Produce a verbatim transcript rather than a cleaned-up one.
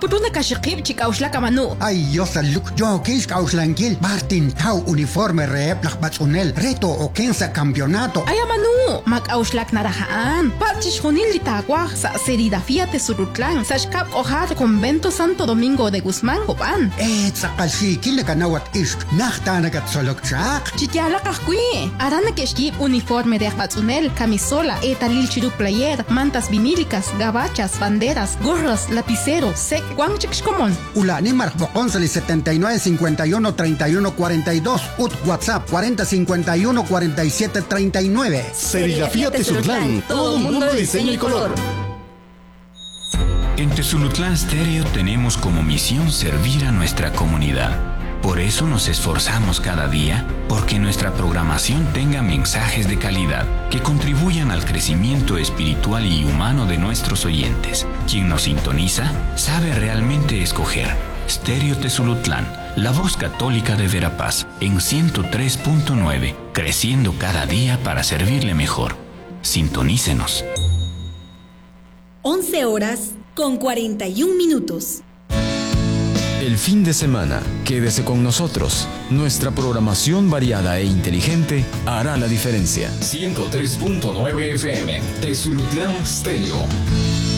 putuna kashikib chikauslaka manu. Ay, yo saluk, yo kish kauslankil, Martin Tau uniforme rep lakbatsunel, reto o kensa campeonato. Ay, manu, makauslak narahaan, pachish junil litagua, sa Serigrafía Tesulutlan, sa shkap ojad convento Santo Domingo de Guzmán, Copan. Eh, tsakashi, kilakanawat ish, nachtanagat solokchak. Chikiala kahkui, arana keshkib uniforme de akbatsunel, camisola, etalil chiru player, mantas vinílicas, gabachas, banderas, gorras, lapiceros, sec, guanchikshkomon. Ulani marcboconsali setenta y nueve cincuenta y uno treinta y uno cuarenta y dos, ut WhatsApp cuarenta cincuenta y uno cuarenta y siete treinta y nueve. Serigrafía Tesulutlan, todo mundo de diseño y color. En Tesulutlán Stereo tenemos como misión servir a nuestra comunidad. Por eso nos esforzamos cada día porque nuestra programación tenga mensajes de calidad que contribuyan al crecimiento espiritual y humano de nuestros oyentes. Quien nos sintoniza sabe realmente escoger. Stereo Tesulutlán, la voz católica de Verapaz, en ciento tres punto nueve, creciendo cada día para servirle mejor. Sintonícenos. once horas con cuarenta y un minutos. El fin de semana, quédese con nosotros. Nuestra programación variada e inteligente hará la diferencia. ciento tres punto nueve F M, Tesulutlán Stereo.